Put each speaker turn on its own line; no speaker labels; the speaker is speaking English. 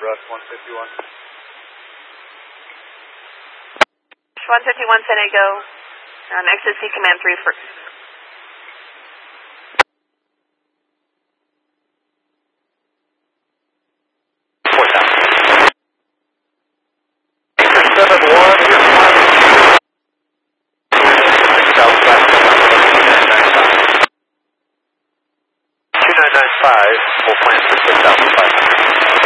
Russ 151.
151 San Diego, XSC Command 3 for